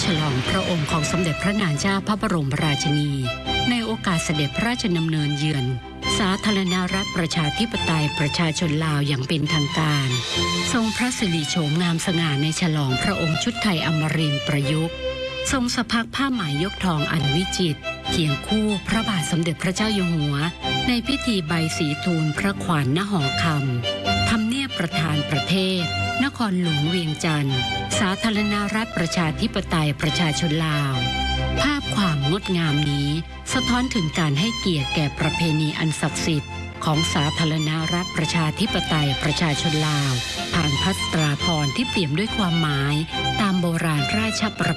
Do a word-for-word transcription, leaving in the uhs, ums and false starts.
ฉลองพระองค์ของสมเด็จพระนางเจ้าพระบรมราชินีในโอกาสเสด็จพระราชดำเนินเยือนสาธารณรัฐประชาธิปไตยประชาชนลาวอย่างเป็นทางการทรงพระสิริโฉมงามสง่าในฉลองพระองค์ชุดไทยอมรินทร์ประยุกต์ทรงสะพักผ้าไหมยกทองอันวิจิตรเคียงคู่พระบาทสมเด็จพระเจ้าอยู่หัวในพิธีใบสีทูลพระขวัญณหอคำทำเนียบประธานประเทศนครหลวงเวียงจันทร์สาธารณรัฐประชาธิปไตยประชาชนลาวภาพความงดงามนี้สะท้อนถึงการให้เกียรติแก่ประเพณีอันศักดิ์สิทธิ์ของสาธารณรัฐประชาธิปไตยประชาชนลาวผ่านพัสตราพรณ์ที่เปี่ยมด้วยความหมายตามโบราณราชประ